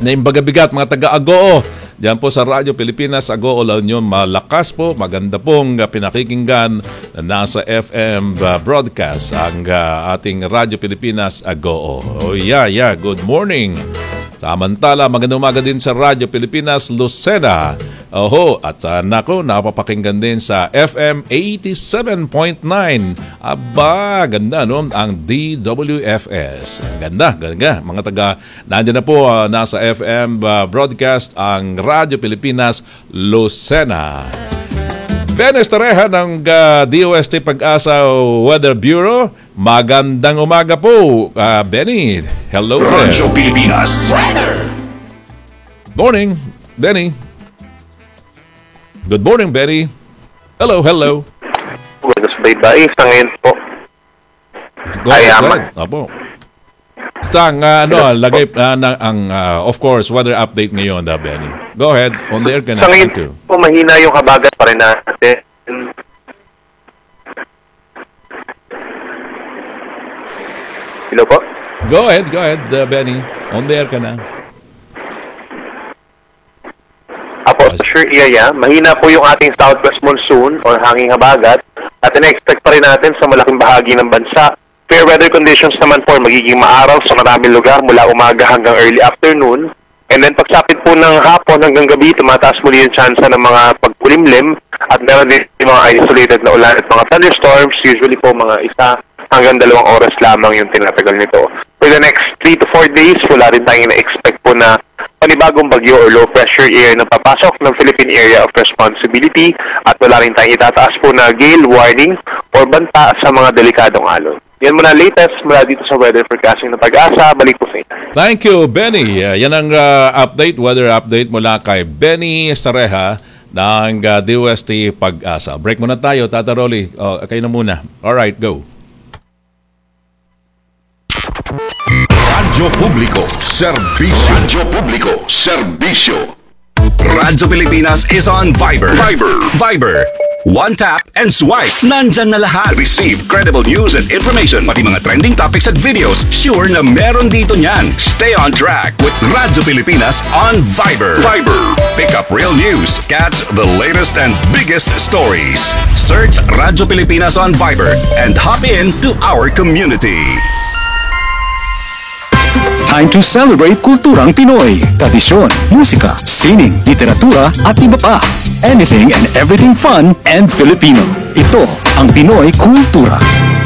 Naimbaga-bigat mga taga-Agoo. Diyan po sa Radyo Pilipinas, Agoo La Union, malakas po, maganda pong pinakikinggan na nasa FM broadcast ang ating Radyo Pilipinas, Agoo. Oh yeah, good morning. Samantala, magandang umaga din sa Radyo Pilipinas, Lucena. Oho, at nako, napapakinggan din sa FM 87.9. Aba, ganda no? Ang DWFS. Ganda. Mga taga, nandiyan na po nasa FM broadcast ang Radyo Pilipinas, Lucena. Ben Estareja ng DOST Pag-asa Weather Bureau. Magandang umaga po, Benny. Hello there. Radyo Pilipinas Weather. Morning, Benny. Good morning, Benny. Hello. Buenos baybay, sa ngayon po. Go ahead. Apo. Sang, lagay ang, of course, weather update ngayon, Benny. Go ahead. On the air ka na. Sa ngayon po, mahina yung habagat pa rin natin. Hello po? Go ahead, Benny. On the air ka na. Apo, sa sure area, mahina po yung ating southwest monsoon or hanging habagat at ina-expect pa rin natin sa malaking bahagi ng bansa. Fair weather conditions naman po magiging maaraw sa maraming lugar mula umaga hanggang early afternoon. And then pagsapit po ng hapon hanggang gabi, tumataas muli yung tsansa ng mga pagkulimlim at meron din mga isolated na ulan at mga thunderstorms. Usually po mga 1 hanggang 2 oras lamang yung tinatagal nito. For the next 3 to 4 days, wala rin tayong na-expect po na panibagong bagyo or low pressure area na papasok ng Philippine Area of Responsibility at wala rin tayong itataas po na gale warning or banta sa mga delikadong alon. Yan muna latest mula dito sa weather forecasting ng Pag-asa. Balik po sa inyo. Thank you, Benny. Yan ang weather update mula kay Benny Estareja ng DOST Pag-asa. Break muna tayo, Tata Rolly. Kayo na muna. Alright, go. Radyo Publiko, Serbisyo. Radyo Pilipinas is on Viber. One tap and swipe. Nandyan na lahat. Receive credible news and information. Pati mga trending topics at videos. Sure na meron dito niyan. Stay on track with Radyo Pilipinas on Viber. Pick up real news. Catch the latest and biggest stories. Search Radyo Pilipinas on Viber and hop in to our community. Time to celebrate kulturang Pinoy. Tradisyon, musika, sining, literatura at iba pa. Anything and everything fun and Filipino. Ito ang Pinoy Kultura.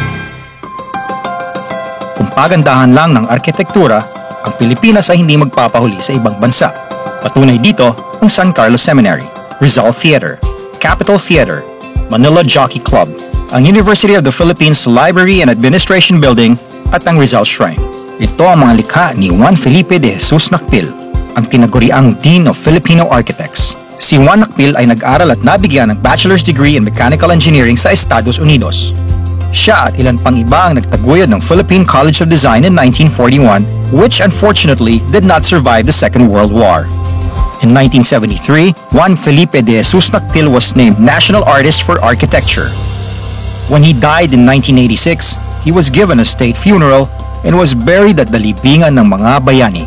Kung pagandahan lang ng arkitektura, ang Pilipinas ay hindi magpapahuli sa ibang bansa. Patunay dito ang San Carlos Seminary, Rizal Theater, Capitol Theater, Manila Jockey Club, ang University of the Philippines Library and Administration Building at ang Rizal Shrine. Ito ang mga likha ni Juan Felipe de Jesus Nakpil, ang tinaguriang Dean of Filipino Architects. Si Juan Nakpil ay nag-aral at nabigyan ng bachelor's degree in mechanical engineering sa Estados Unidos. Siya at ilan pang iba ang nagtaguyod ng Philippine College of Design in 1941, which unfortunately did not survive the Second World War. In 1973, Juan Felipe de Jesus Nakpil was named National Artist for Architecture. When he died in 1986, he was given a state funeral and was buried at the libingan ng mga bayani.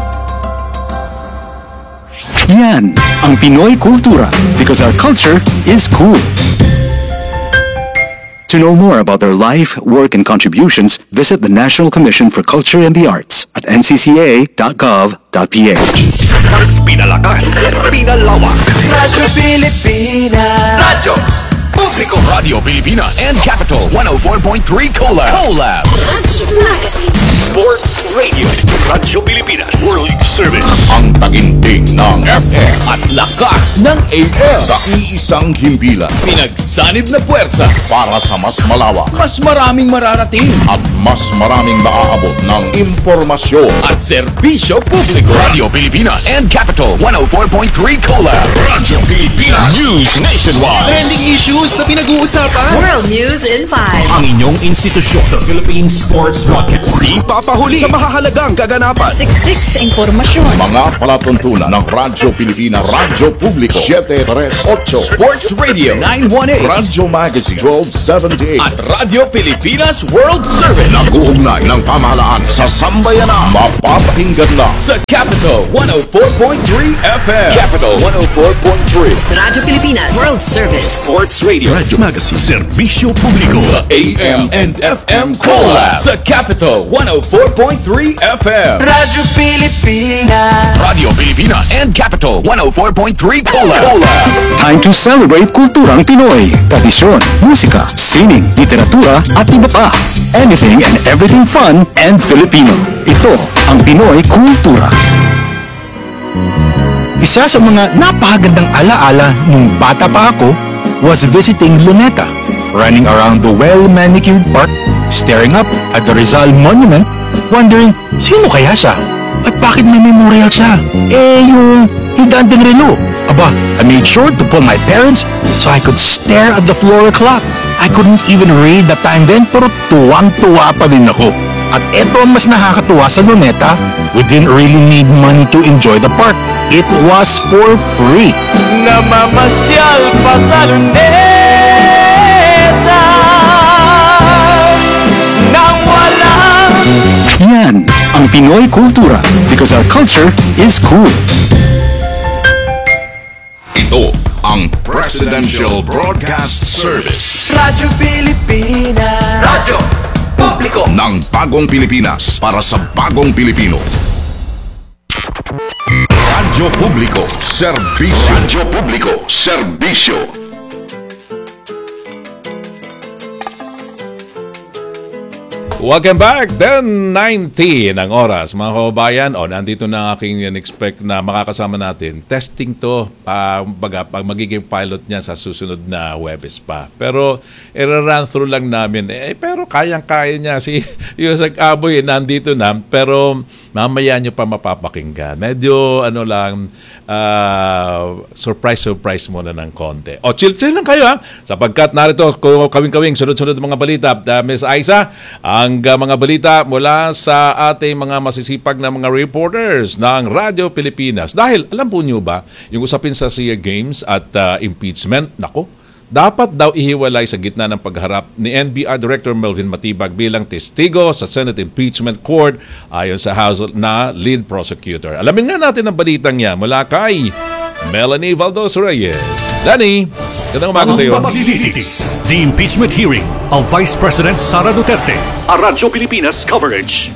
Yan ang Pinoy Kultura because our culture is cool. To know more about their life, work, and contributions, visit the National Commission for Culture and the Arts at ncca.gov.ph. Mas pinalakas, pinalawak. Radyo Pilipinas. Radyo Publiko, Radio Pilipinas and Capital 104.3 Collab. Sports Radio, Radyo Pilipinas, World Service. Ang taginting ng FM at lakas ng AM sa iisang himpilan. Pinagsanib na puwersa para sa mas malawak, mas maraming mararating at mas maraming maaabot ng impormasyon at serbisyo publiko. Radio Pilipinas and Capital 104.3 Collab. Radyo Pilipinas, News Nationwide. Trending issues na pinag-uusapan. World News in 5. Ang inyong institusyon sa Philippine Sports Broadcast. Di papahuli sa mahahalagang kaganapan. Siksik sa impormasyon. Mga palatuntunan ng Radyo Pilipinas, Radyo Publiko 738, Sports Radio 918 Radyo Magazine 1278 at Radyo Pilipinas World Service nag-uugnay ng pamahalaan sa sambayanan. Mapapakinggan na sa Capital 104.3 FM. Capital 104.3 Radyo Pilipinas World Service. Sports Radio Radyo Magazine Serbisyo Publiko. AM and FM Collab sa Capital 104.3 FM. Radyo Pilipinas. Radio Pilipinas and Capital 104.3 Collab. Time to celebrate kulturang Pinoy. Tradisyon, musika, sining, literatura at iba pa. Anything and everything fun and Filipino. Ito ang Pinoy Kultura. Isa sa mga napakagandang alaala nung bata pa ako was visiting Luneta, running around the well-manicured park, staring up at the Rizal Monument, wondering sino kaya siya at bakit may memorial siya. Yung higanteng relo. Aba, I made sure to pull my parents so I could stare at the floor clock. I couldn't even read the time then pero tuwang-tuwa pa din ako. At eto ang mas nakakatuwa sa Luneta, we didn't really need money to enjoy the park. It was for free. Namamasyal pa sa luneta nang walang Yan ang Pinoy Kultura because our culture is cool. ito ang Presidential Broadcast Service Radyo Pilipinas. Radyo Publiko ng Bagong Pilipinas para sa Bagong Pilipino. Radyo Publiko, Serbisyo. Radyo Publiko, Serbisyo. Welcome back. 10:90 ang oras, mga kababayan. Nandito na ang aking in-expect na makakasama natin. Testing to, pag magiging pilot niya sa susunod na Huwebes pa. Pero, i-run through lang namin. Pero kayang-kaya niya. Si Yusek Aboy, nandito na. Pero, mamaya nyo pa mapapakinggan. Medyo, surprise muna ng konti. Chill lang kayo, ha? Sapagkat narito, kawing-kawing, sunod-sunod mga balita. Miss Aiza, ang mga balita mula sa ating mga masisipag na mga reporters ng Radyo Pilipinas. Dahil, alam po nyo ba, yung usapin sa SEA Games at impeachment, nako, dapat daw ihiwalay sa gitna ng pagharap ni NBI Director Melvin Matibag bilang testigo sa Senate Impeachment Court ayon sa House na lead prosecutor. Alamin nga natin ang balitang yan mula kay Melanie Valdos Reyes. Danny, gandang umaga sa iyo. Paglilitis, the impeachment hearing of Vice President Sara Duterte. A Radyo Pilipinas coverage.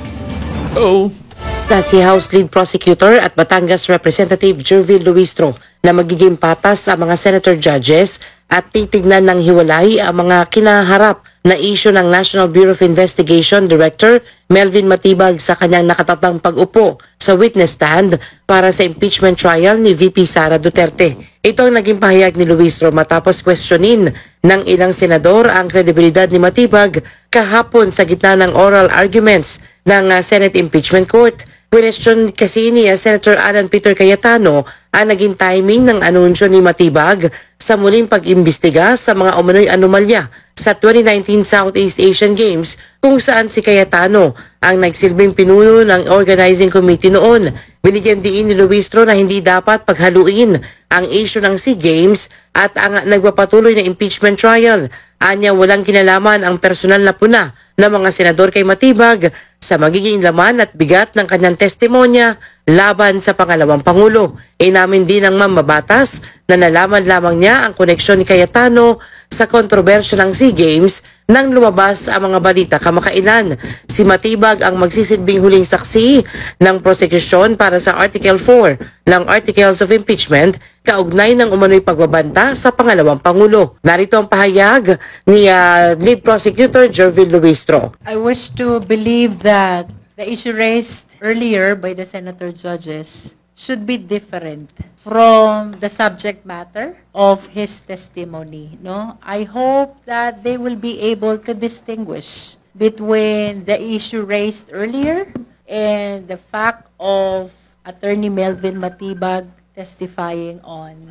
Oh, na si House Lead Prosecutor at Batangas Representative Jervil Luistro na magiging patas ang mga senator judges at titignan ng hiwalay ang mga kinaharap na issue ng National Bureau of Investigation Director Melvin Matibag sa kanyang nakatatang pag-upo sa witness stand para sa impeachment trial ni VP Sara Duterte. Ito ang naging pahayag ni Luistro matapos questionin ng ilang senador ang kredibilidad ni Matibag kahapon sa gitna ng oral arguments ng Senate Impeachment Court. Question kasi ni Senator Alan Peter Cayetano ang naging timing ng anunsyo ni Matibag sa muling pag-imbestiga sa mga umano'y anomalya sa 2019 Southeast Asian Games kung saan si Cayetano ang nagsilbing pinuno ng organizing committee noon. Binigyan diin ni Luistro na hindi dapat paghaluin ang issue ng SEA Games at ang nagpapatuloy na impeachment trial. Anya walang kinalaman ang personal na puna ng mga senador kay Matibag sa magiging laman at bigat ng kanyang testimonya laban sa pangalawang Pangulo. Inamin din ng mambabatas na nalaman lamang niya ang koneksyon ni Cayetano sa kontrobersya ng SEA Games nang lumabas ang mga balita kamakailan. Si Matibag ang magsisilbing huling saksi ng prosekusyon para sa Article 4 ng Articles of Impeachment kaugnay ng umano'y pagbabanta sa pangalawang Pangulo. Narito ang pahayag ni Lead Prosecutor Jervil Luistro. I wish to believe that the issue raised earlier by the senator judges should be different from the subject matter of his testimony. No, I hope that they will be able to distinguish between the issue raised earlier and the fact of Attorney Melvin Matibag testifying on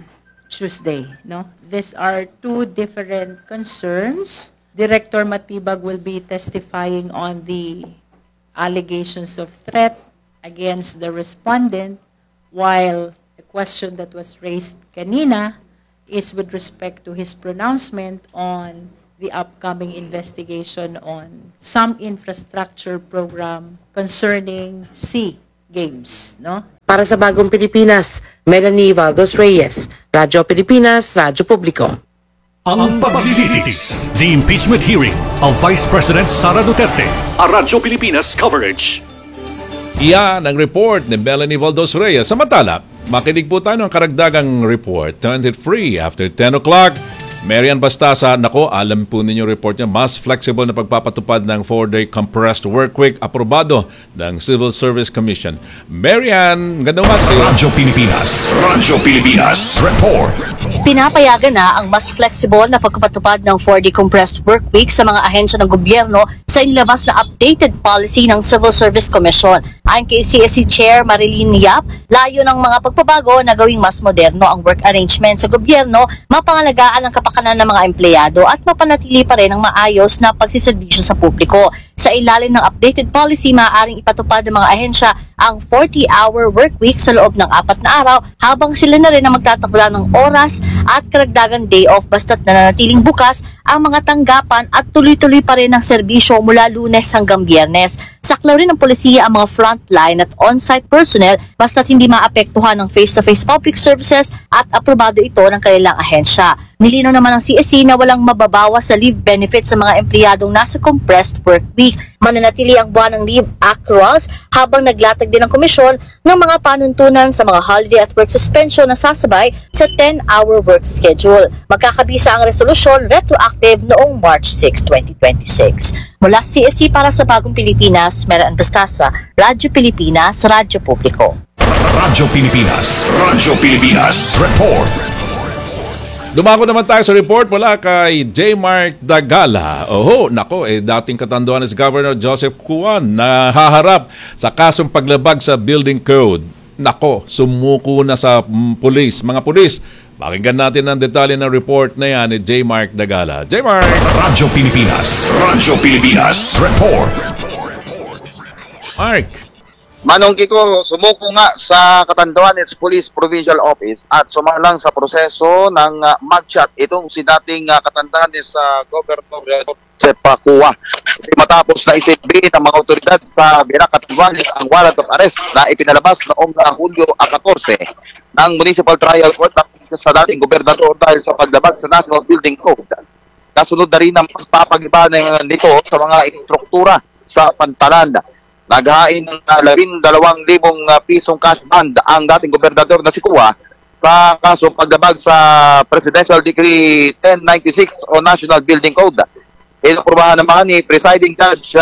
Tuesday, no? These are two different concerns. Director Matibag will be testifying on the allegations of threat against the respondent, while the question that was raised kanina is with respect to his pronouncement on the upcoming investigation on some infrastructure program concerning SEA Games, no? Para sa Bagong Pilipinas, Melanie Valdos Reyes, Radyo Pilipinas, Radyo Publiko. Ang paglilitis, the impeachment hearing of Vice President Sara Duterte, a Radyo Pilipinas coverage. Iyan ang report ni Melanie Valdos Reyes. Samantala, makinig po tayo ng karagdagang report. Turn it free after 10 o'clock. Marian Bastasa, nako, alam po ninyo report niya, mas flexible na pagpapatupad ng 4-day compressed work week, aprobado ng Civil Service Commission. Marian, gandang umaga sa iyo. Radyo Pilipinas, Radyo Pilipinas, report. Pinapayagan na ang mas flexible na pagpapatupad ng 4-day compressed work week sa mga ahensya ng gobyerno sa inilabas na updated policy ng Civil Service Commission. Ayon kay CSC Chair Marilyn Yap, layo ng mga pagbabago na gawing mas moderno ang work arrangement sa gobyerno, mapangalagaan ang kapakanan ng mga empleyado at mapanatili pa rin ang maayos na pagsiservisyo sa publiko. Sa ilalim ng updated policy, maaaring ipatupad ng mga ahensya ang 40-hour work week sa loob ng 4 na araw habang sila na rin ang magtatakda ng oras at karagdagang day off basta't nananatiling bukas ang mga tanggapan at tuloy-tuloy pa rin ang serbisyo mula Lunes hanggang Biyernes. Saklaw rin ng polisiya ang mga frontline at on-site personnel basta't hindi maapektuhan ng face-to-face public services at aprobado ito ng kanilang ahensya. Nilinaw naman ng CSC na walang mababawas sa leave benefits sa mga empleyadong nasa compressed work week. Mananatili ang buwan ng leave accruals habang naglatag din ang komisyon ng mga panuntunan sa mga holiday at work suspension na sasabay sa 10-hour work schedule. Magkakabisa ang resolusyon retroactive noong March 6, 2026. Mula CSC para sa Bagong Pilipinas, Marian Bastasa, Radyo Pilipinas, Radyo Publiko. Radyo Pilipinas, Radyo Pilipinas, report. Dumako naman tayo sa report mula kay J. Mark Dagala. Oho, nako, dating Catanduanes Governor Joseph Cuan na haharap sa kasong paglabag sa building code. Nako, sumuko na sa pulis, mga pulis. Pakinggan natin ang detalye ng report na yan ni J. Mark Dagala. J. Mark! Radyo Pilipinas, Radyo Pilipinas, report. Mark! Manong Kiko, sumuko nga sa Catanduanes Police Provincial Office at sumalang sa proseso ng mugshot itong si dating Catanduanes Governor Joseph Cuan. Matapos na isilbi ng mga otoridad sa Birac Catanduanes ang warrant of arrest na ipinalabas noong Hulyo 14 ng Municipal Trial Court sa dating gobernador dahil sa paglabag sa National Building Code. Kasunod na rin ang pagpapagiba nito sa mga istruktura sa pantalan. Naghain ng 12,000 pisong cash bond ang dating gobernador na si Cuan sa kasong paglabag sa Presidential Decree 1096 o National Building Code. Inaprubahan naman ni Presiding Judge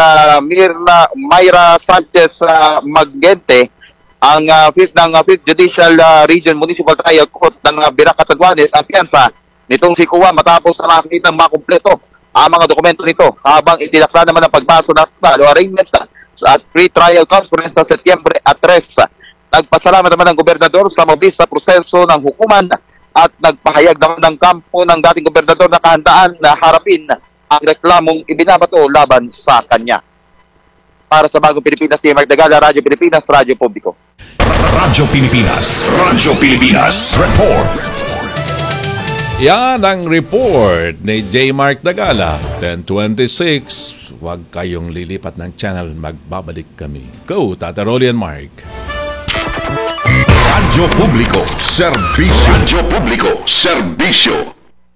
Myra Sanchez Magente ang 5th Judicial Region Municipal Trial Court ng Birac Catanduanes ang piyansa nitong si Cuan matapos na makitang makumpleto ang mga dokumento nito habang itinakda naman ang pagbasa ng arraignment at pre-trial conference sa Setyembre 3. Nagpasalamat naman ang gobernador sa mabilis sa proseso ng hukuman at nagpahayag naman ng kampo ng dating gobernador na kahandaan na harapin ang reklamong ibinabato laban sa kanya. Para sa Bagong Pilipinas, si Mark Dagala, Radyo Pilipinas, Radyo Publiko. Radyo Pilipinas, Radyo Pilipinas, report. Yan ang report ni J. Mark Dagala. 10:26. Huwag kayong lilipat ng channel. Magbabalik kami. Go, Tata Rolly and Mark. Radyo Publiko, serbisyo. Radyo Publiko, serbisyo.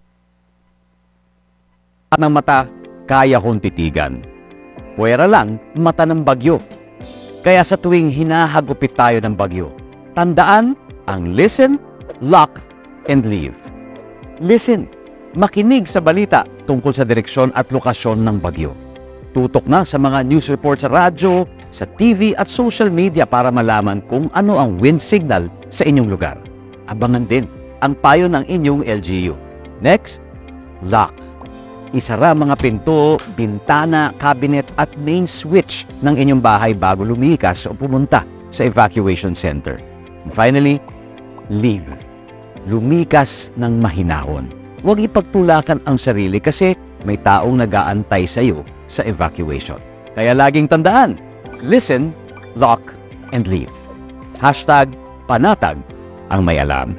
At ng mata, kaya kong titigan. Puwera lang, mata ng bagyo. Kaya sa tuwing hinahagupit tayo ng bagyo, tandaan ang listen, lock, and leave. Listen, makinig sa balita tungkol sa direksyon at lokasyon ng bagyo. Tutok na sa mga news report sa radyo, sa TV at social media para malaman kung ano ang wind signal sa inyong lugar. Abangan din ang payo ng inyong LGU. Next, lock. Isara mga pinto, bintana, cabinet at main switch ng inyong bahay bago lumikas o pumunta sa evacuation center. And finally, leave. lumikas ng mahinahon. Huwag ipagtulakan ang sarili kasi may taong nag-aantay sa iyo sa evacuation. Kaya laging tandaan, listen, lock, and leave. #panatag ang may alam.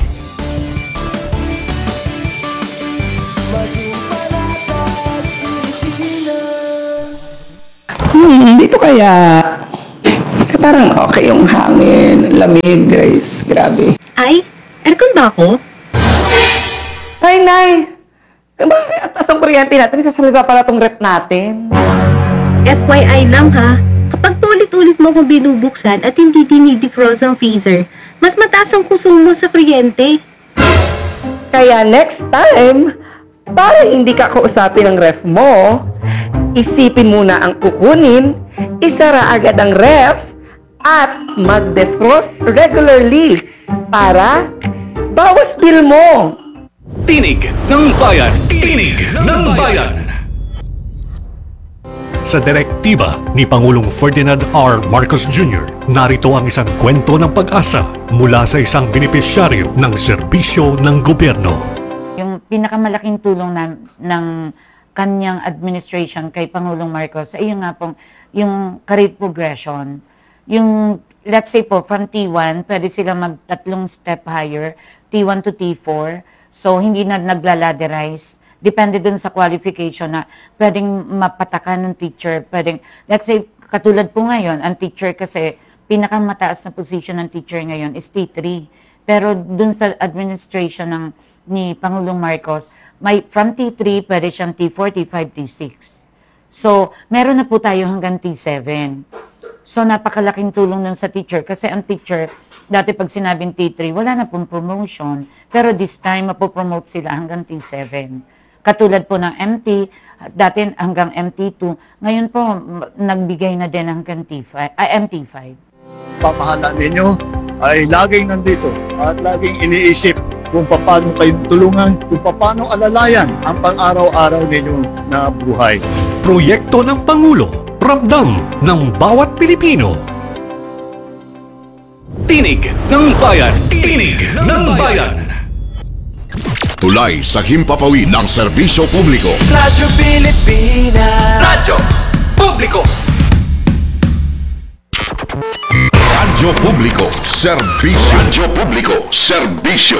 Dito kaya parang okay yung hangin, lamig, Grace. Grabe. Ay, aircon ba ako? Ay, Nay! Bakit ang taas ang kuryente natin? Sasalba pala tong rep natin. FYI lang ha, kapag ulit-ulit mo kung binubuksan at hindi dinidefrost ang freezer, mas mataas ang konsumo sa kuryente. Kaya next time, para hindi ka kausapin ng ref mo, isipin muna ang kukunin, isara agad ang ref, at mag-defrost regularly para bawas bill mo. Tinig ng Bayan! Tinig ng Bayan! Sa direktiba ni Pangulong Ferdinand R. Marcos Jr., narito ang isang kwento ng pag-asa mula sa isang benepisyaryo ng serbisyo ng gobyerno. Yung pinakamalaking tulong ng kanyang administration kay Pangulong Marcos ay yung nga pong yung career progression. Yung, let's say po, from T1, pwede sila mag-3 step higher, T1 to T4. So, hindi na naglaladerize. Depende dun sa qualification na pwedeng mapatakan ng teacher. Pwedeng, let's say, katulad po ngayon, ang teacher kasi, pinakamataas na position ng teacher ngayon is T3. Pero dun sa administration ni Pangulong Marcos, from T3, pwede siyang T4, T5, T6. So, meron na po tayo hanggang T7. So, napakalaking tulong nun sa teacher. Kasi ang teacher, dati pag sinabing T3, wala na pong promotion. Pero this time, mapopromote sila hanggang T7. Katulad po ng MT, dati hanggang MT2. Ngayon po, nagbigay na din hanggang MT5. Pamahalaan ninyo ay laging nandito at laging iniisip kung paano kayong tulungan, kung paano alalayan ang pang-araw-araw ninyo na buhay. Proyekto ng Pangulo, ramdam ng bawat Pilipino. Tinig ng Bayan! Tinig ng Bayan! Tulay sa himpapawid ng serbisyo publiko. Radyo Pilipinas. Radyo Publiko. Radyo Publiko, serbisyo. Radyo Publiko, serbisyo.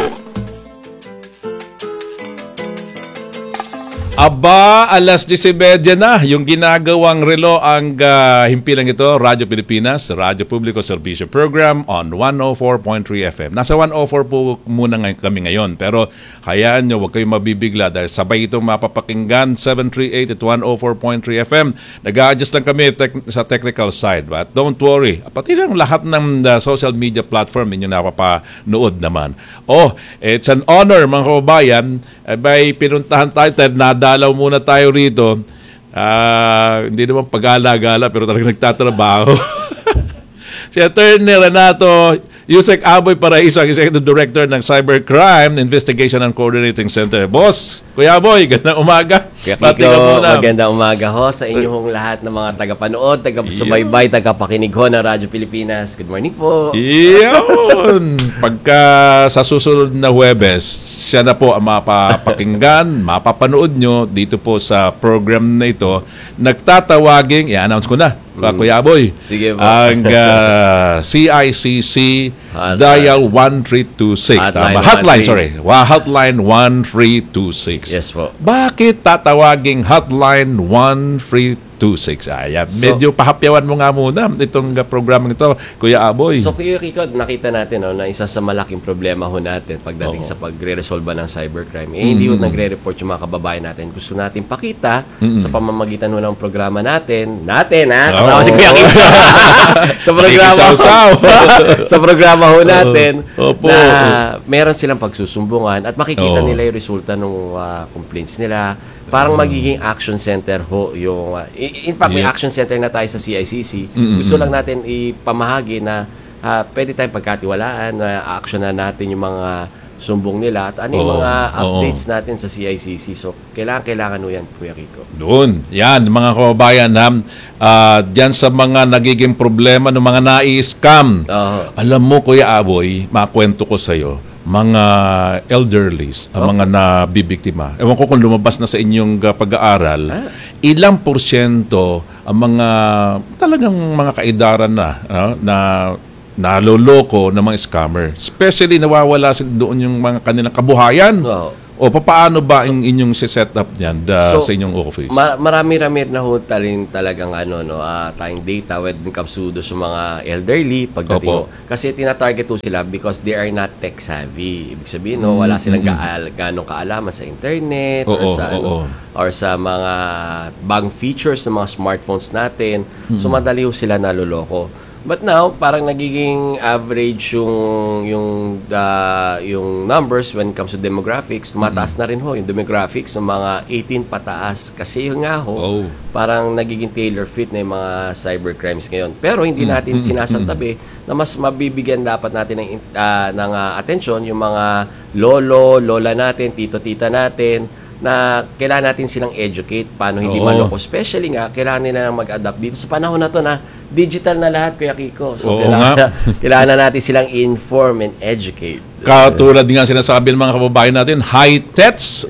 Aba, alas 10:30 na yung ginagawang relo ang himpilang ito, Radyo Pilipinas, Radyo Publiko Serbisyo Program on 104.3 FM. Nasa 104 po muna kami ngayon, pero hayaan nyo, huwag kayong mabibigla dahil sabay itong mapapakinggan 738 at 104.3 FM. Nag-a-adjust lang kami sa technical side, but don't worry, pati lang lahat ng social media platform ninyo napapanood naman. Oh, it's an honor mga kababayan, may pinuntahan tayo, nadalaw muna tayo rito. Hindi naman pag-alagala pero talagang nagtatrabaho. Si Attorney Renato Yusek Aboy Paraiso, ang Executive Director ng Cybercrime Investigation and Coordinating Center. Boss, Kuya Aboy, gandang umaga. Kuya Kiko, magandang umaga ho sa inyong lahat ng mga tagapanood, taga-subaybay, tagapakinig ho ng Radyo Pilipinas. Good morning po. Iyon! Pagka sa susunod na Huwebes, siya na po ang mapapakinggan, mapapanood nyo dito po sa program na ito. Nagtatawaging, i-announce ko na, Kuya Aboy. Sige po. Ang CICC dial 1326. Hotline 1326. Yes po. Bakit tatawaging hotline 1326? Ayan. Medyo pahapyawan mo nga muna itong programang ito, Kuya Aboy. So, Kuya Kiko, nakita natin na isa sa malaking problema ho natin pagdating sa pagre-resolve ng cybercrime. Hindi ho nagre-report yung mga kababayan natin. Gusto natin pakita sa pamamagitan ho ng programa natin. Kasama si Kuya Kiko. sa programa ho natin na meron silang pagsusumbungan at makikita nila yung resulta ng complaints nila. Parang magiging action center ho yung in fact may action center na tayo sa CICC. Gusto lang natin ipamahagi na pwede tayong pagkatiwalaan na action na natin yung mga sumbong nila at ano yung mga updates natin sa CICC. So kailangan ho yan, Kuya Kiko. Doon. Yan, mga kababayan diyan sa mga nagiging problema ng mga nai-scam. Alam mo, Kuya Aboy, makwento ko sa'yo, mga elderlies, ang mga nabibiktima. Ewan ko kung lumabas na sa inyong pag-aaral, ilang porsyento ang mga talagang mga kaedaran na naloloko ng mga scammer. Especially nawawala sila doon yung mga kanilang kabuhayan. O paano ba ang inyong set up niyan sa inyong office? Marami-rami na ho talagang tayong data when it comes to sa mga elderly pagdating. Kasi tina-target ho sila because they are not tech savvy. Ibig sabihin wala silang ganong kaalaman sa internet or sa mga bagong features ng mga smartphones natin. So madali ho sila naloloko. But now, parang nagiging average yung numbers when it comes to demographics. Tumataas na rin ho yung demographics ng mga 18 pataas. Kasi yung nga ho, parang nagiging tailor-fit na yung mga cybercrimes ngayon. Pero hindi natin sinasantabi na mas mabibigyan dapat natin ng atensyon yung mga lola natin, tito-tita natin, na kailangan natin silang educate paano hindi maloko. Especially nga, kailangan nila mag-adapt dito sa panahon na to na digital na lahat, Kuya Kiko. So, kailangan natin silang inform and educate. Katulad nga sinasabi ng mga kababayan natin, high-techs.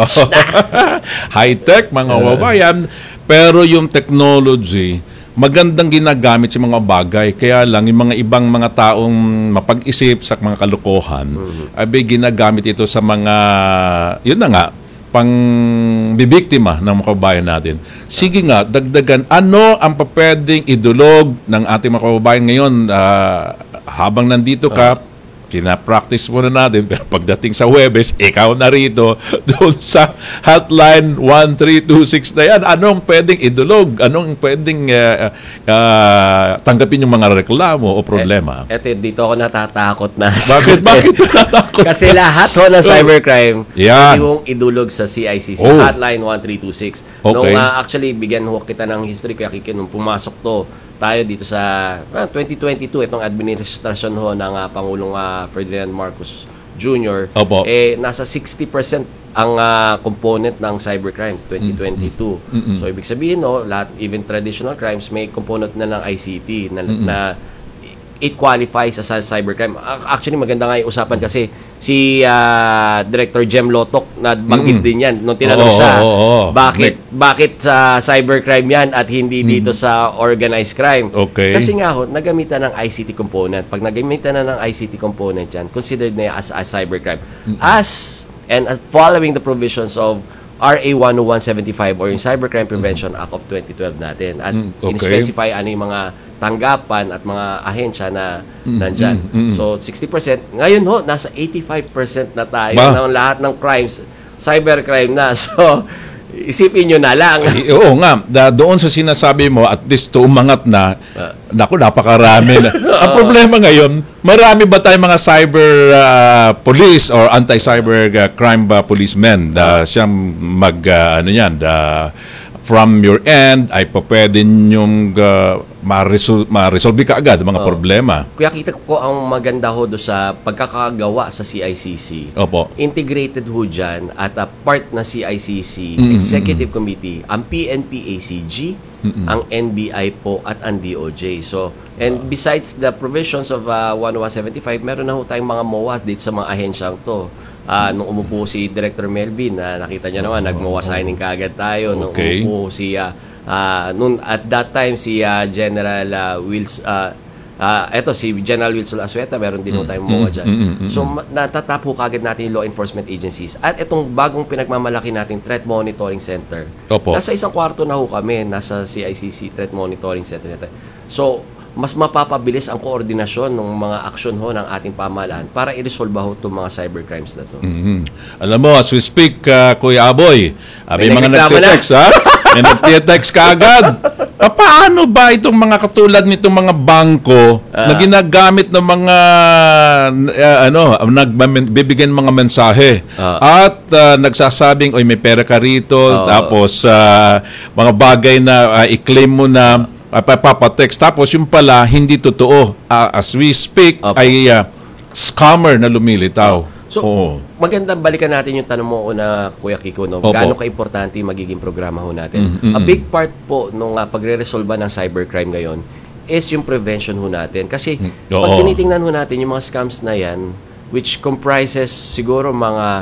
High-tech, mga kababayan. Pero yung technology, magandang ginagamit sa mga bagay. Kaya lang, yung mga ibang mga taong mapag-isip sa mga kalokohan, ay ginagamit ito sa mga, yun na nga, pang bibiktima ng mga kababayan natin. Sige nga, dagdagan, ano ang pwedeng idulog ng ating mga kababayan ngayon habang nandito ka, pina-practice muna natin, pero pagdating sa Huwebes, ikaw na rito, doon sa hotline 1326 na yan, anong pwedeng idulog? Anong pwedeng tanggapin yung mga reklamo o problema? Eto, dito ako natatakot na. Bakit natatakot? Kasi lahat ho ng cybercrime, yung idulog sa CICC, hotline 1326. Okay. Nung actually, bigyan ho kita ng history, Kuya Kiki, nung pumasok to, tayo dito sa 2022, itong administrasyon ho ng Pangulong Ferdinand Marcos Jr. Nasa 60% ang component ng cybercrime 2022. So ibig sabihin lahat, even traditional crimes, may component na ng ICT na it qualifies as a cybercrime. Actually, maganda nga yung usapan kasi si Director Jem Lotok na banggit din yan nung tinanong siya, bakit sa cybercrime yan at hindi dito sa organized crime? Kasi nga nagamitan ng ICT component. Pag nagamitan na ng ICT component yan, considered na as a cybercrime. And following the provisions of RA 10175 or yung Cybercrime Prevention Act of 2012 natin. At in-specify ano yung mga tanggapan at mga ahensya na nandyan. So, 60%. Ngayon nasa 85% na tayo ng lahat ng crimes, cybercrime na. So, isipin nyo na lang. Oo nga. Doon sa sinasabi mo, at least umangat na, napakarami na. Ang problema ngayon, marami ba tayong mga cyber police or anti-cyber crime policemen siyang from your end ay pwede nyong ma-resolve ka agad mga problema. Kuya, kita ko ang maganda ho do sa pagkakagawa sa CICC. Integrated ho dyan at a part na CICC Executive Committee, ang PNP-ACG, ang NBI po at ang DOJ. So, and besides the provisions of 10175, meron na ho tayong mga MOA dito sa mga ahensyang to. Nung umupo si Director Melvin, nakita niya naman, nag-MOA signing kaagad tayo. Nung umupo si, at that time, si General Wills, si General Wilson Asueta, meron din tayong MOA dyan. So, natatapo kaagad natin yung law enforcement agencies. At itong bagong pinagmamalaki nating Threat Monitoring Center. Nasa isang kwarto na ho kami, nasa CICC Threat Monitoring Center natin. So, mas mapapabilis ang koordinasyon ng mga aksyon ho ng ating pamahalaan para i-resolve ho itong mga cybercrimes na to. Alam mo, as we speak, Kuya Aboy, may mga nagtitext, may nagtitext kaagad. Paano ba itong mga katulad nitong mga bangko na ginagamit ng mga nagbibigyan mga mensahe at nagsasabing, oy, may pera ka rito, tapos mga bagay na i-claim mo na papatext. Tapos yung pala, hindi totoo. As we speak, ay scammer na lumilitaw. So, magandang balikan natin yung tanong mo na Kuya Kiko, gaano ka-importante magiging programa ho natin. A big part po nung pagre-resolve ng cybercrime ngayon is yung prevention ho natin. Kasi pag tinitingnan ho natin yung mga scams na yan, which comprises siguro mga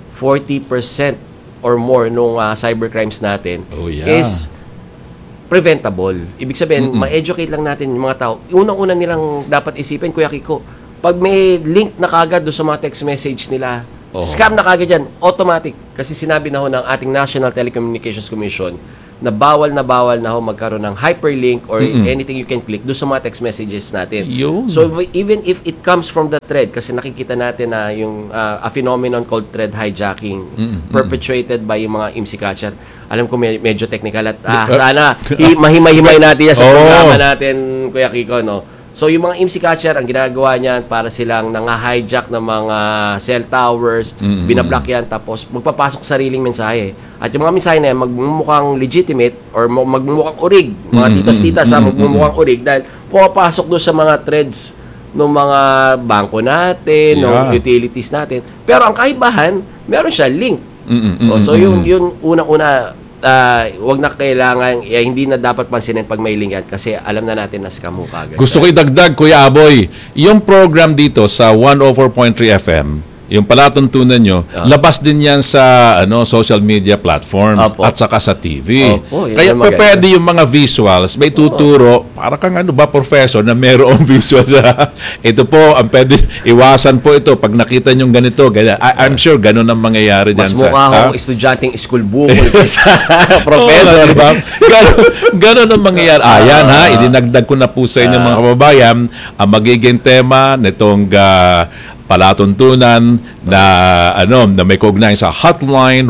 40% or more nung cybercrimes natin is preventable. Ibig sabihin, ma-educate lang natin yung mga tao. Unang-una nilang dapat isipin, Kuya Kiko, pag may link na kagad doon sa mga text message nila, scam na kagad yan, automatic. Kasi sinabi na ho ng ating National Telecommunications Commission na bawal na ho magkaroon ng hyperlink or anything you can click doon sa mga text messages natin. So even if it comes from the thread, kasi nakikita natin na yung a phenomenon called thread hijacking perpetuated by yung mga IMSI catcher. Alam ko medyo technical at sana mahimay-himay natin yan sa programa natin, Kuya Kiko, no? So, yung mga IMSI catcher, ang ginagawa niyan para silang nang-hijack ng mga cell towers, binablock yan, tapos magpapasok sariling mensahe. At yung mga mensahe na yan, magmumukhang legitimate or magmumukhang urig. Mga titas-titas, magmumukhang urig dahil pumapasok doon sa mga threads ng mga bangko natin, ng utilities natin. Pero ang kaibahan, meron siya link. So, yung unang-una, wag na kailangan, hindi na dapat pansinin pag may link yan kasi alam na natin na scam mo kagad. Gusto ko idagdag, Kuya Aboy, yung program dito sa 104.3 FM, yung palatuntunan nyo, labas din yan sa social media platforms at saka sa TV. Kaya pwede yung mga visuals, may tuturo, para kang professor na mayroong visuals. Ito po, ang pwede, iwasan po ito pag nakita nyo ganito. I'm sure ganun ang mangyayari dyan. Mas mukha akong estudyanteng school book sa professor. Diba? Ganun ang mangyayari. Ayan idinagdag ko na po sa inyo mga kababayan, ang magiging tema nitong palatuntunan na na may kaugnay sa hotline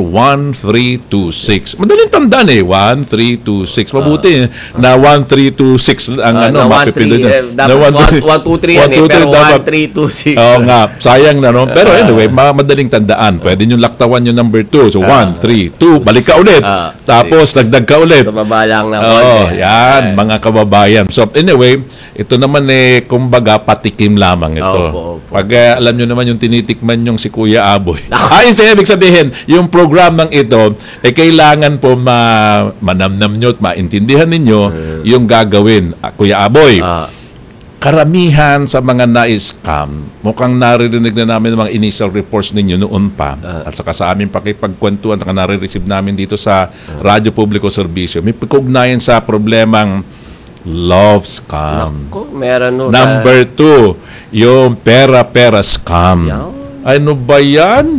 1326. Madaling tandaan 1326. Mabuti na 1326 ang mapipili niya. Dapat 123 yan pero 1326. Oo nga, sayang na pero anyway, madaling tandaan. Pwede niyo laktawan yung number 2. So 132, balik ka ulit. Tapos dagdag ka ulit. Sa baba lang na yan, mga kababayan. So anyway, ito naman kumbaga patikim lamang ito. Pag alam nyo naman yung tinitikman yung si Kuya Aboy. Ibig sabihin, yung programang ito, kailangan po manamnam nyo at maintindihan ninyo yung gagawin. Kuya Aboy, karamihan sa mga na-scam, mukhang naririnig na namin mga initial reports ninyo noon pa, at saka sa aming pakipagkwentuhan, at saka nare-receive namin dito sa Radyo Publiko Serbisyo, may pagkugnayan sa problemang love scam. Meron Number 2, yung pera-pera scam. Ano ba yan?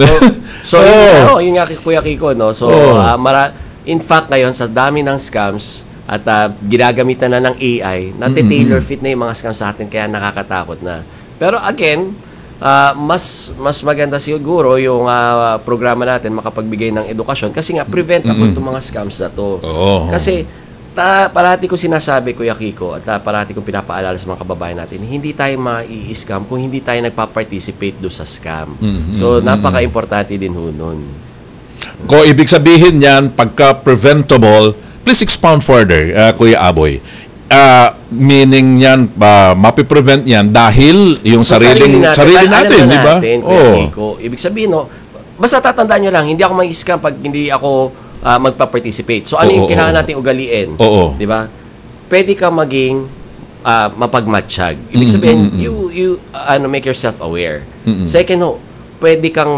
Yun nga Kuya Kiko, no? So, in fact, ngayon, sa dami ng scams at ginagamitan na ng AI, tailor fit na yung mga scams sa atin, kaya nakakatakot na. Pero again, mas maganda siguro yung programa natin makapagbigay ng edukasyon kasi nga preventable itong mga scams na to. Kasi parati ko sinasabi, Kuya Kiko, at parati ko pinapaalala sa mga kababayan natin, hindi tayo mai-scam kung hindi tayo nagpa-participate do sa scam. So, napaka-importante din ho nun. Kung ibig sabihin yan, pagka-preventable, please expound further, Kuya Aboy. Meaning yan, mapiprevent yan dahil yung sarili natin, di ba? Ibig sabihin, basta tatandaan nyo lang, hindi ako mai-scam pag hindi ako magpa-participate. So, ano yung kailangan natin ugaliin? Di ba? Pwede ka maging mapagmatsyag. Ibig sabihin, you make yourself aware. Second, pwede kang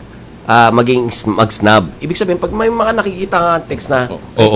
mag-snub. Ibig sabihin, pag may mga nakikita nga text na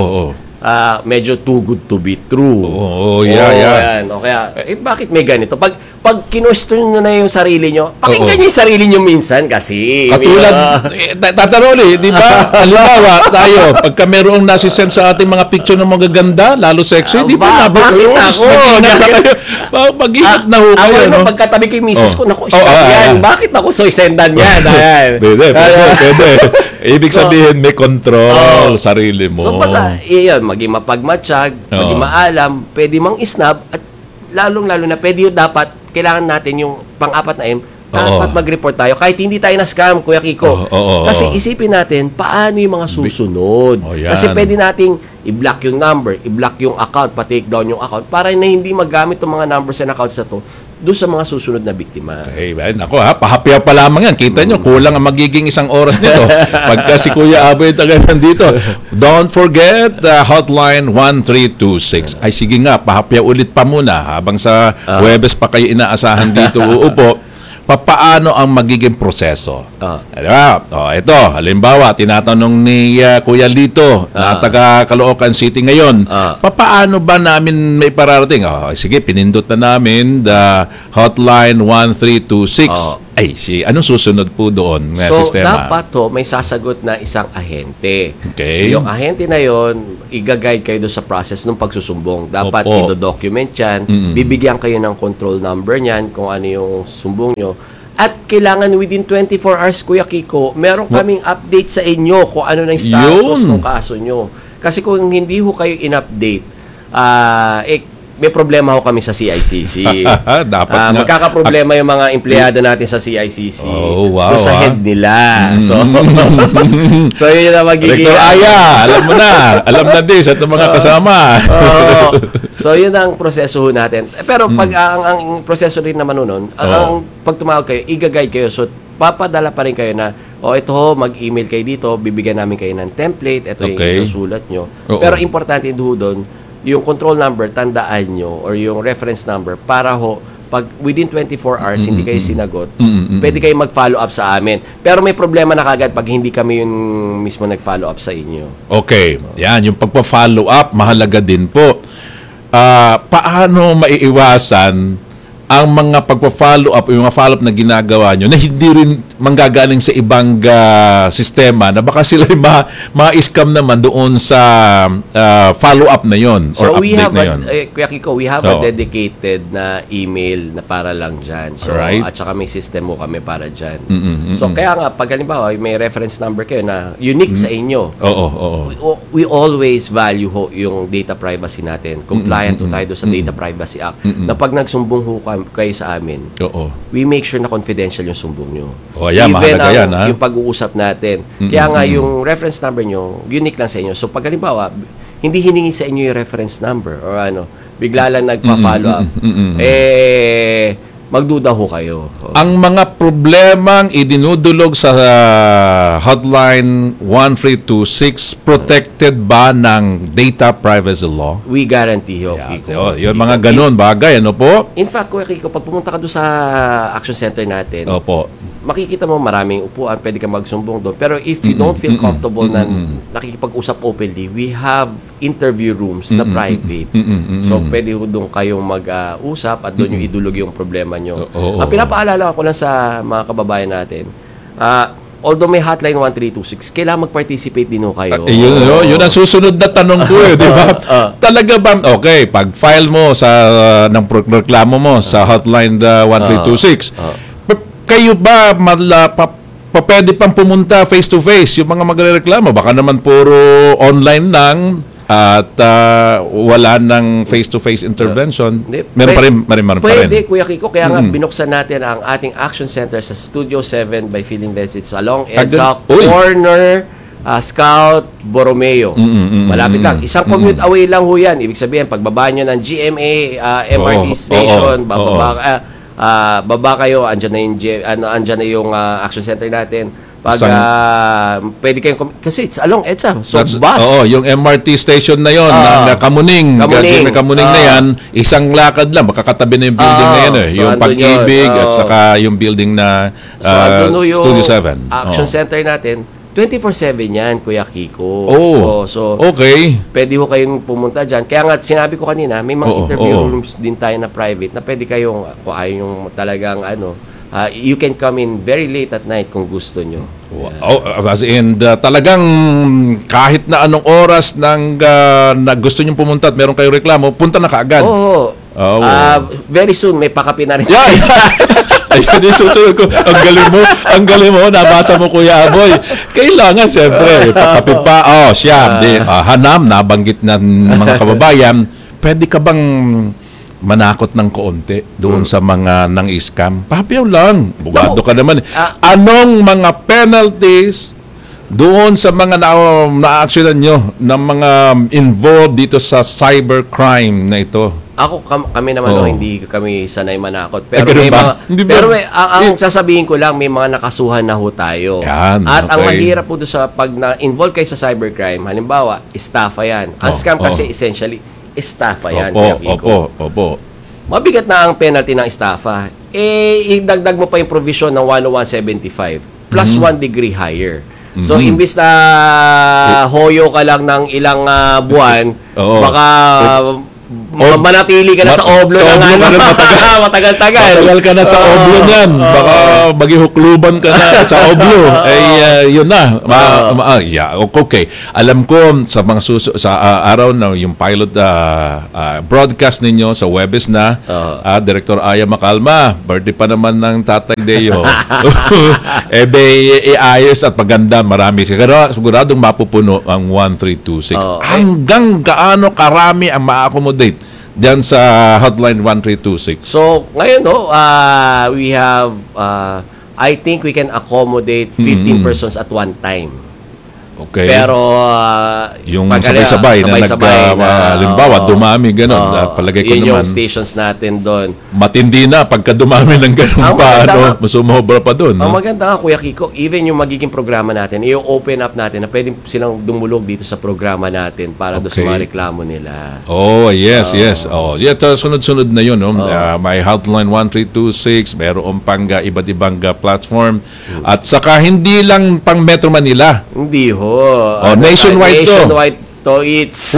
medyo too good to be true. Yan. O kaya, bakit may ganito? Pag kinwestiyon nyo na yung sarili nyo, pakinggan nyo yung sarili nyo minsan kasi. Katulad, tataroli, di ba? Halimbawa, tayo, pagka merong nasisend sa ating mga picture ng mga ganda, lalo sexy, di ba? Bakit ako? Mag-ingat na ho kayo, no? Pagkatabi kay misis ko, naku, stop yan. Bakit ako so isendan yan? Pwede. Ibig sabihin, may control sarili mo. So, basta, maging mapagmatsyag, maging maalam, pwede mang isnab, at lalong-lalo na pwede dapat, kailangan natin yung pang-apat na dapat mag-report tayo. Kahit hindi tayo na-scam, Kuya Kiko. Kasi isipin natin, paano yung mga susunod? Kasi pwede nating i-block yung number, i-block yung account, pa-take down yung account, para na hindi magamit yung mga numbers and accounts na to doon sa mga susunod na biktima. Nako pahapyaw pa lamang yan. Kita nyo, kulang ang magiging isang oras nito. Pagka si Kuya Aboy taga nandito. Don't forget, hotline 1326. Ay sige nga, pahapyaw ulit pa muna habang sa Huwebes pa kayo inaasahan dito uupo. papaano ang magiging proseso. Diba? Ito, halimbawa, tinatanong ni Kuya Lito na taga Caloocan City ngayon, papaano ba namin may pararating? Sige, pinindot na namin the hotline 1326. Anong susunod po doon ng sistema? Dapat may sasagot na isang ahente. Okay. Yung ahente na yon, i-guide kayo doon sa process ng pagsusumbong. Dapat i-document yan, bibigyan kayo ng control number niyan kung ano yung sumbong nyo. At kailangan within 24 hours, Kuya Kiko, meron kaming update sa inyo kung ano na yung status ng kaso nyo. Kasi kung hindi ho kayo in-update, may problema ho kami sa CICC. Dapat magkakaproblema yung mga empleyado natin sa CICC. Wow, sa head nila. So yun na magiging... Rector Aya, alam mo na. Alam na din sa mga kasama. So yun ang proseso ho natin. Pero pag ang proseso rin naman nun, ang pag tumawag kayo, i-guide kayo. So papadala pa rin kayo na, ito ho, mag-email kayo dito, bibigyan namin kayo ng template, ito yung isusulat nyo. Pero importante doon, yung control number, tandaan nyo, or yung reference number, para ho, pag within 24 hours, hindi kayo sinagot, pwede kayo mag-follow up sa amin. Pero may problema na kagad pag hindi kami yung mismo nag-follow up sa inyo. Okay. Yan, yung pagpa-follow up, mahalaga din po. Paano maiiwasan ang mga pagpa-follow up, yung mga follow-up na ginagawa nyo na hindi rin manggagaling sa ibang sistema na baka sila ma-scam naman doon sa follow-up na yon or update na yon? Kuya Kiko, we have a dedicated na email na para lang dyan. So, at saka may system mo kami para dyan. So, kaya nga, pag halimbawa, may reference number kayo na unique sa inyo. We always value ho yung data privacy natin. Compliant tayo doon sa Data Privacy Act. Na pag nagsumbong ho kayo sa amin, we make sure na confidential yung sumbong nyo. Mahalaga yan, yung pag-uusap natin. Kaya nga, yung reference number nyo, unique lang sa inyo. So, pag halimbawa, hindi hiningi sa inyo yung reference number or bigla lang nagpa-follow up, magduda ho kayo. Ang mga problemang idinudulog sa hotline 1326 protected ba ng data privacy law? We guarantee ho, Kiko. Yung mga ganun bagay, ano po? In fact, Kuya Kiko, pag pumunta ka doon sa action center natin, makikita mo maraming upuan, pwede ka magsumbong doon. Pero if you don't feel comfortable na nakikipag-usap openly, we have interview rooms na private. So, pwede doon kayong mag-usap at doon yung idulog yung problema nyo. Ang pinapaalala ko lang sa mga kababayan natin, although may hotline 1326, kailangan mag-participate din ho kayo. Yun ang susunod na tanong ko di ba? Talaga ba, pag file mo ng reklamo mo sa hotline 1326, kayo ba pwede pang pumunta face-to-face yung mga magrereklamo? Baka naman puro online lang at wala ng face-to-face intervention. Meron pa rin. Pwede, Kuya Kiko. Kaya nga, binuksan natin ang ating action center sa Studio 7 by Feeling Best. It's along EDSA corner, Scout, Borromeo. Malapit lang. Isang commute away lang ho yan. Ibig sabihin, pagbaba nyo ng GMA, MRT station, baba kayo, andyan na yung action center natin. Pag pwede kayong kasi it's along EDSA. So bus. Yung MRT station na yon na Kamuning. Kamuning na yan, isang lakad lang makakatabi na yung building na yan yung Pag-ibig at saka yung building na Studio 7. Action center natin 24/7 yan, Kuya Kiko. So, pwede ho kayong pumunta dyan. Kaya nga, sinabi ko kanina, may mga interview rooms din tayo na private na pwede kayong, kung ayaw yung talagang you can come in very late at night kung gusto nyo. As in, talagang kahit na anong oras na gusto nyo pumunta at meron kayong reklamo, punta na kaagad. Very soon, may pakapi na rin. Ayun yung susunod ko. Ang galing mo, nabasa mo, Kuya Aboy. Kailangan, siyempre, pakapi pa. Hanam, nabanggit na mga kababayan. Pwede ka bang manakot ng kaunti doon sa mga nang-scam? Papiyaw lang. Bugado ka naman. Anong mga penalties doon sa mga na-actionan nyo ng mga involved dito sa cybercrime na ito? Kami naman hindi kami sanay manakot. Pero ang sasabihin ko lang, may mga nakasuhan na ho tayo. At ang mahirap po doon sa pag na-involve kayo sa cybercrime, halimbawa, estafa yan. Ang scam kasi essentially, estafa yan. Opo. mabigat na ang penalty ng estafa. Idagdag mo pa yung provision ng 101.75 plus 1 degree higher. So, imbis na hoyo ka lang ng ilang buwan, baka manatili ka na sa oblo ng matagal-tagal. Matagal ka na sa oblo niyan. Baka maghihukluban ka na sa oblo. Yun na. Okay. Alam ko sa mga sa araw na yung pilot broadcast ninyo sa Webes na Director Aya Macalma, birthday pa naman ng Tatay Deo. Iayos at maganda, marami. Siguradong mapupuno ang 1326. Hanggang gaano karami ang ma-accommodate dyan sa hotline 1326. So, ngayon, we have, I think we can accommodate 15 persons at one time. Okay. Pero, yung sabay-sabay na halimbawa, dumami, gano'n. Palagay ko naman. Yung stations natin doon. Matindi na, pagka dumami ng gano'n pa, masumobra pa doon. Ang maganda nga, Kuya Kiko, even yung magiging programa natin, i-open up natin na pwedeng silang dumulog dito sa programa natin para doon sa mga reklamo nila. Yes. Sunod-sunod na yun. May hotline 1326, meron pang iba't ibang platform. At saka hindi lang pang Metro Manila. Hindi ho. Nationwide to. It's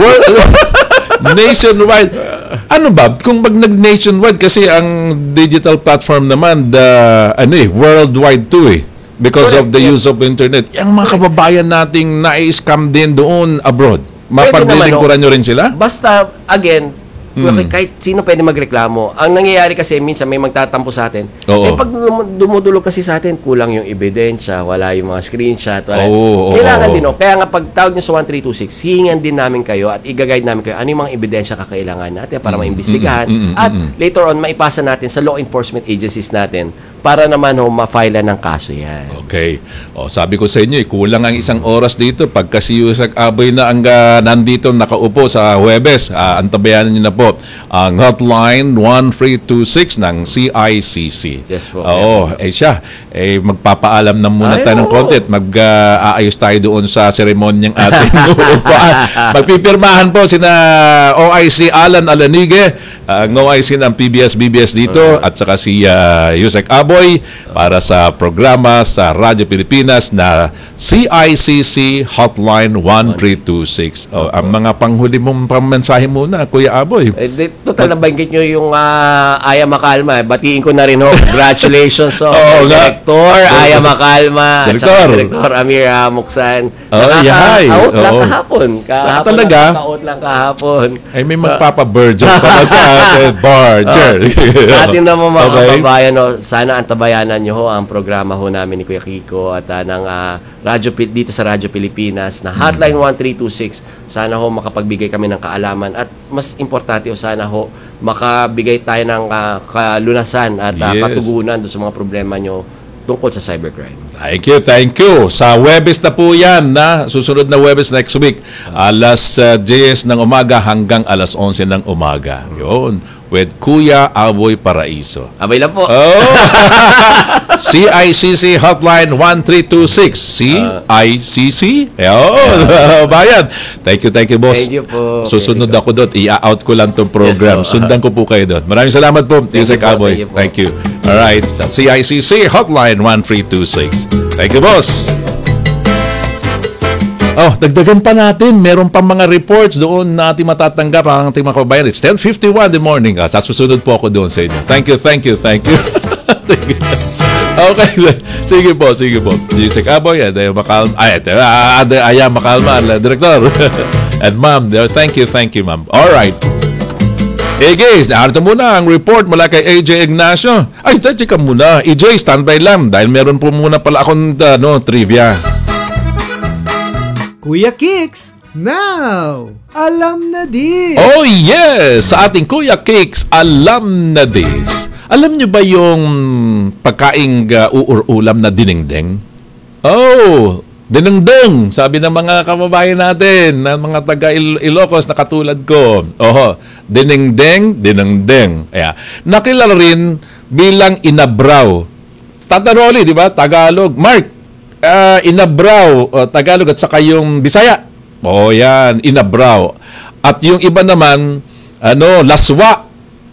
nationwide. Ano ba? Kung nag-nationwide kasi ang digital platform naman worldwide to because of the use of internet. Yung mga kababayan nating na-scam din doon abroad. Mapaglilingkuran nyo rin sila? Basta, again, kahit sino pwede magreklamo. Ang nangyayari kasi, minsan may magtatampo sa atin. Pag dumudulog kasi sa atin, kulang yung ebidensya, wala yung mga screenshot. Kailangan din. Kaya nga, pag tawag nyo sa 1326, hihingan din namin kayo at i-guide namin kayo ano yung mga ebidensya kakailangan natin para maimbestigahan. At later on, maipasa natin sa law enforcement agencies natin para naman ma-file ng kaso yan. Okay. Sabi ko sa inyo, kulang ang isang oras dito. Pagka si Yusek Aboy na ang nandito nakaupo sa Huwebes, antabayanan nyo na po ang hotline 1326 ng CICC. Yes po. Siya. Magpapaalam na muna tayo ng konti at mag-aayos tayo doon sa seremonyang ating upaan. Magpipirmahan po sina OIC Alan Alanigue, ang OIC ng PBS-BBS dito, at saka si Yusek Aboy para sa programa sa Radyo Pilipinas na CICC Hotline 1326. Ang mga panghuli mong pamensahe muna, Kuya Aboy. Total nabanggit nyo yung Aya Macalma. Batiin ko na rin Congratulations Director Aya Macalma. Director Amir Muksan. Nakaka-out lang kahapon. Nakaka-out lang kahapon. May magpapa-Berger para sa atin. Barger. Sa atin naman mga kababayan, sana antabayanan nyo ang programa namin ni Kuya Kiko at ng dito sa Radyo Pilipinas na Hotline 1326. Sana makapagbigay kami ng kaalaman at mas importante sana makabigay tayo ng kalunasan at katugunan doon sa mga problema nyo tungkol sa cybercrime. Thank you. Sa Webes na po yan, susunod na Webes next week, alas 10 ng umaga hanggang alas 11 ng umaga. Yun. With Kuya Aboy Paraiso. Abay lang po. CICC Hotline 1326. CICC? Bayan. Thank you, boss. Thank you po. Susunod ako doon. I-out ko lang itong program. Sundan ko po kayo doon. Maraming salamat po, Yusek Aboy. Thank you. Alright. Sa CICC Hotline 1326. Thank you, boss. Dagdagan pa natin. Meron pa mga reports doon na ating matatanggap ang ating mga kababayan. It's 10:51 in the morning. Sasusunod po ako doon sa inyo. Thank you. Sige. Okay. Sige po. Yusek Aboy, Aya Macalma, Director. And ma'am, thank you, ma'am. Alright. Guys, narito muna ang report mula kay AJ Ignacio. Teka muna. AJ, standby lang dahil meron po muna pala akong trivia. Kuya Kicks, now, alam na din. Oh yes! Sa ating Kuya Kicks, alam na this. Alam nyo ba yung pagkaing ulam na dinengdeng? Dinengdeng, sabi ng mga kababayan natin, ng mga taga Ilocos na katulad ko. Dinengdeng. Nakilala rin bilang inabraw. Tataroli, di ba? Tagalog. Mark, inabraw, Tagalog at saka yung Bisaya. Yan, inabraw. At yung iba naman, laswa.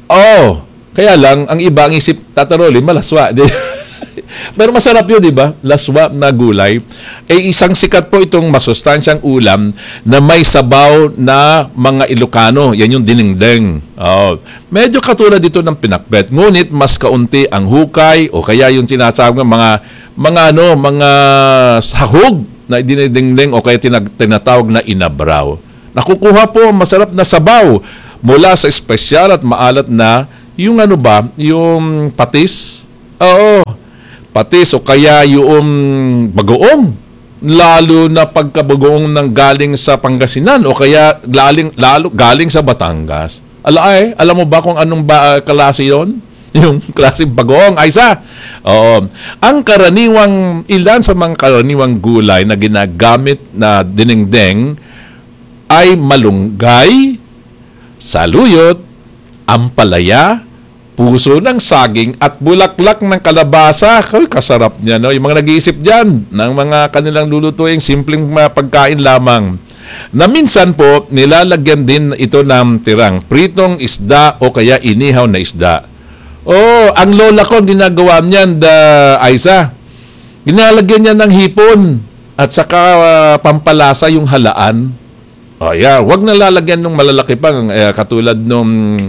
Oh, kaya lang, ang iba ang isip, tataroli, malaswa. Pero masarap yun, di ba? Laswa na gulay. Isang sikat po itong masustansyang ulam na may sabaw na mga Ilocano. Yan yung dinengdeng. Oh. Medyo katulad dito ng pinakbet. Ngunit mas kaunti ang hukay o kaya yung tinatawag ng mga sahog na dinengdeng o kaya tinatawag na inabraw. Nakukuha po masarap na sabaw mula sa espesyal at maalat na yung yung patis. Oo. Patis o kaya yung bagoong. Lalo na pagkabagoong nang galing sa Pangasinan o kaya galing sa Batangas. Alam mo ba kung anong klase yun? Yung klase bagoong, Aiza. Oo. Ang ilan sa mga karaniwang gulay na ginagamit na dinengdeng ay malunggay, saluyot, ampalaya, puso ng saging at bulaklak ng kalabasa. Kasarap niya, no? Yung mga nag-iisip dyan ng mga kanilang lulutuing simpleng pagkain lamang. Na minsan po, nilalagyan din ito ng tirang pritong isda o kaya inihaw na isda. Oh, ang lola ko ginagawa niyan, Aiza. Ginalagyan niya ng hipon at saka pampalasa yung halaan. Oh, yeah. Huwag na lalagyan ng malalaki pang katulad nung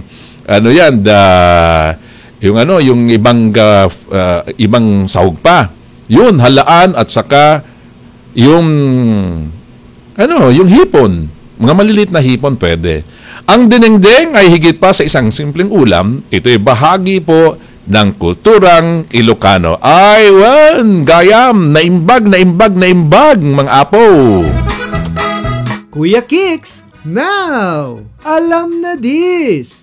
yung ibang sahog pa. Yun, halaan at saka yung hipon. Mga maliliit na hipon pwede. Ang dinengdeng ay higit pa sa isang simpleng ulam. Ito ay bahagi po ng kulturang Ilocano. Gayam, naimbag, mga apo. Kuya Kicks, now, alam na this.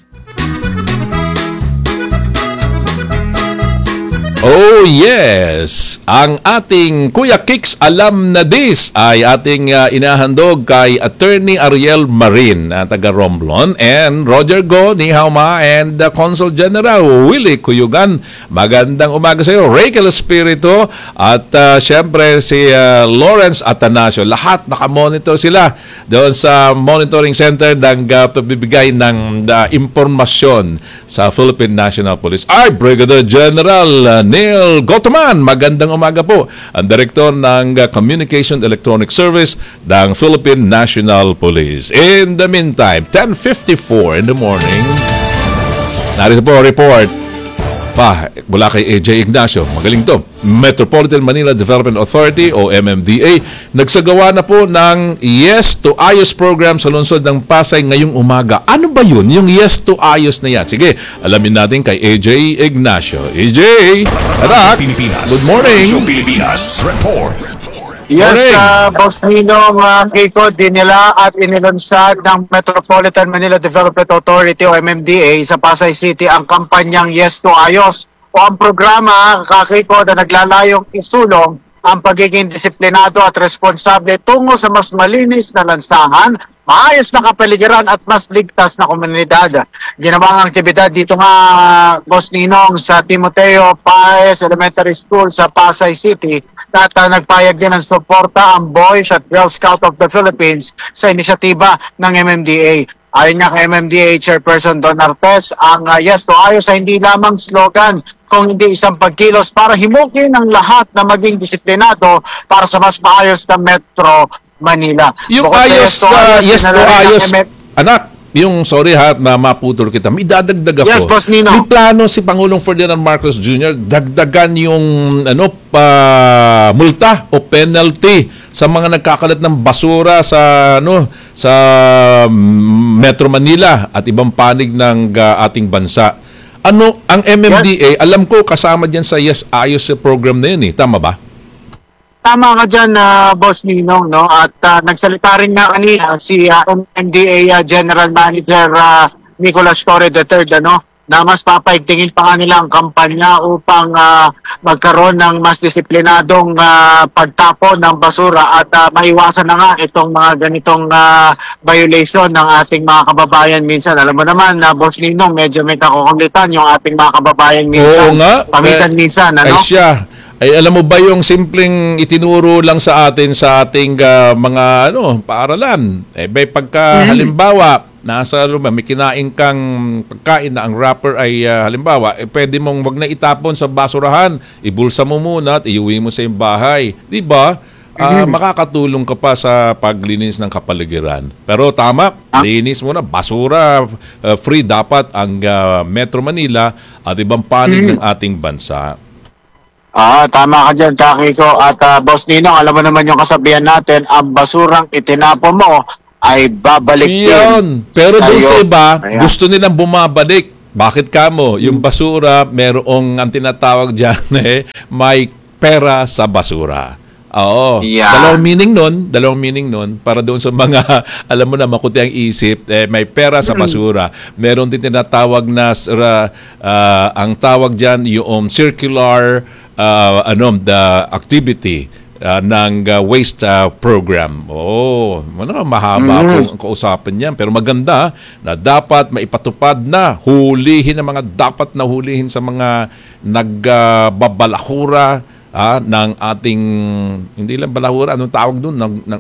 Oh yes! Ang ating Kuya Kicks Alam na This ay ating inahandog kay Attorney Ariel Marin, taga Romblon, and Roger Go, ni Hauma, and Consul General Willie Cuyugan. Magandang umaga sa iyo, Rachel Espiritu, at syempre si Lawrence Atanasio. Lahat nakamonitor sila doon sa monitoring center ng pagbibigay ng impormasyon sa Philippine National Police. Brigadier General Neil Gotoman, magandang umaga po. Ang Direktor ng Communication Electronic Service ng Philippine National Police. In the meantime, 10:54 in the morning, narito po report mula kay AJ Ignacio. Magaling to. Metropolitan Manila Development Authority o MMDA nagsagawa na po ng Yes to Ayos program sa lungsod ng Pasay ngayong umaga. Ano ba yun? Yung Yes to Ayos na yan. Sige, alamin natin kay AJ Ignacio. AJ! Anak! Good morning! Pilipinas Report. Yes, Boss Ninong, Kiko, dinila at inilunsad ng Metropolitan Manila Development Authority o MMDA sa Pasay City ang kampanyang Yes to Ayos o ang programa, Kiko, na naglalayong isulong ang pagiging disiplinado at responsable tungo sa mas malinis na lansangan, maayos na kapaligiran at mas ligtas na komunidad. Ginawa ang aktibidad dito nga, Boss Ninong, sa Timoteo Paez Elementary School sa Pasay City at nagpayag din ng suporta ang Boys at Girl Scout of the Philippines sa inisyatiba ng MMDA. Ayon nga kay MMDA Chairperson Don Artes, ang Yes to Ayos ay hindi lamang slogan, kung hindi isang pagkilos para himukin ang lahat na maging disiplinado para sa mas maayos na Metro Manila. Yung Yes to Ayos, anak, sorry na maputol kita, may dadagdag ako. Yes, Boss Nino. May plano si Pangulong Ferdinand Marcos Jr. dagdagan yung multa o penalty sa mga nagkakalat ng basura sa Metro Manila at ibang panig ng ating bansa. Ang MMDA, alam ko kasama diyan sa Yes Ayos program na yun, tama ba? Tama ka dyan, Boss Ninong, no? At nagsalita rin nga kanina si MMDA General Manager Nicolas Torre III, na mas papaigtingin pa nga nila ang kampanya upang magkaroon ng mas disiplinadong pagtapon ng basura at maiwasan na nga itong mga ganitong violation ng ating mga kababayan minsan. Alam mo naman, Boss Ninong, medyo may kakukulitan yung ating mga kababayan minsan. Oo nga. Paminsan-minsan, Ay siya. Alam mo ba yung simpleng itinuro lang sa ating mga paaralan? May pagka halimbawa, nasa may kinain kang pagkain na ang wrapper ay halimbawa, pwede mong wag na itapon sa basurahan. Ibulsa mo muna at iuwi mo sa iyong bahay. Di ba? Makakatulong ka pa sa paglinis ng kapaligiran. Pero tama, linis mo na. Basura, free dapat ang Metro Manila at ibang panig ng ating bansa. Tama ka dyan, Kakiko. At Boss Ninong, alam mo naman yung kasabihan natin, ang basurang itinapo mo ay babalik yun. Pero doon sa iba, Ayan. gusto nilang bumabalik. Bakit kamo? Yung basura, merong ang tinatawag dyan may pera sa basura. Oo. Yeah. Dalawang meaning nun para doon sa mga alam mo na makuti ang isip, may pera sa basura. Meron din tinatawag na ang tawag diyan yung circular the activity ng waste program. Mahaba ang kausapan niyan pero maganda na dapat maipatupad na hulihin ang mga dapat na hulihin sa mga nagbabalahura ng ating hindi lang balahura anong tawag doon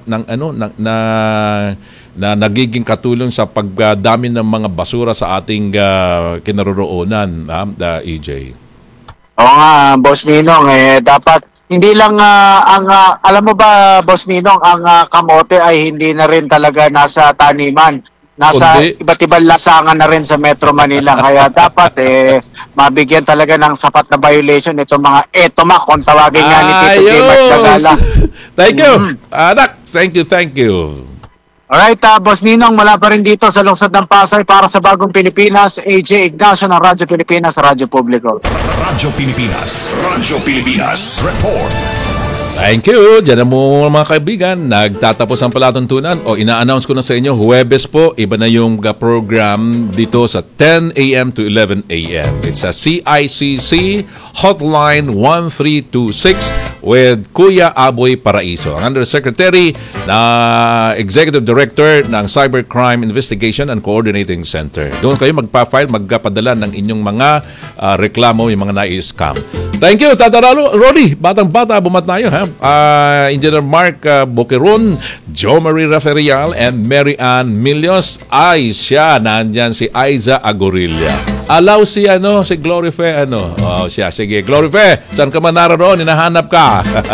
na nagiging katulong sa pagdami ng mga basura sa ating kinaroroonan, EJ. Oo nga, Boss Ninong, dapat hindi lang alam mo ba, Boss Ninong, ang kamote ay hindi na rin talaga nasa taniman. Nasa iba't ibang lasangan na rin sa Metro Manila. Kaya dapat mabigyan talaga ng sapat na violation itong mga etoma kung tawagin nga ni Tito Dimas Dagala. Thank you. Anak, thank you. Alright, Boss Ninong, mula pa rin dito sa lungsod ng Pasay para sa Bagong Pilipinas, AJ Ignacio ng Radyo Pilipinas, Radyo Publiko. Radyo Pilipinas, report. Thank you. Diyan na mo mga kaibigan. Nagtatapos ang palatuntunan o ina-announce ko na sa inyo, Huwebes po, iba na yung program dito sa 10 a.m. to 11 a.m. It's a CICC Hotline 1326 with Kuya Aboy Paraiso, ang Undersecretary na Executive Director ng Cybercrime Investigation and Coordinating Center. Doon kayo magpa-file, magpadala ng inyong mga reklamo, yung mga nai-scam. Thank you, Tata Rolly. Batang-bata, bumat tayo, ha? Engineer Mark Boqueron, Jo Marie Raferial, and Mary Ann Milios. Ay, siya, nandyan si Aiza Agorilla. Allow si Glory Fe, siya. Sige, Glory Fe, saan ka man naroon? Hinahanap ka.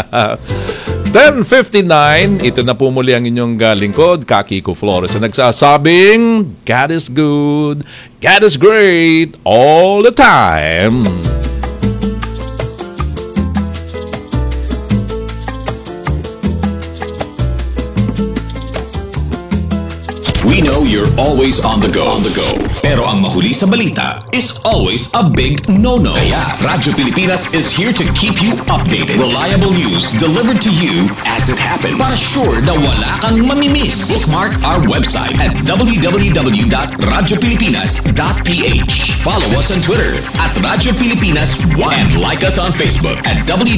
10:59, ito na po muli ang inyong lingkod, Kakiko Flores, na nagsasabing, God is good, God is great, all the time. We know you're always on the go. Pero ang mahuli sa balita is always a big no-no. Kaya Radyo Pilipinas is here to keep you updated. Reliable news delivered to you as it happens. Para sure na wala kang mamimiss. Bookmark our website at www.radiopilipinas.ph. Follow us on Twitter at Radyo Pilipinas 1 and like us on Facebook at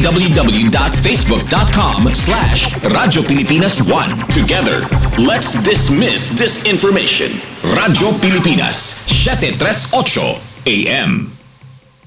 www.facebook.com/Radyo Pilipinas 1. Together, let's dismiss disinformation. Radyo Pilipinas, 738 AM.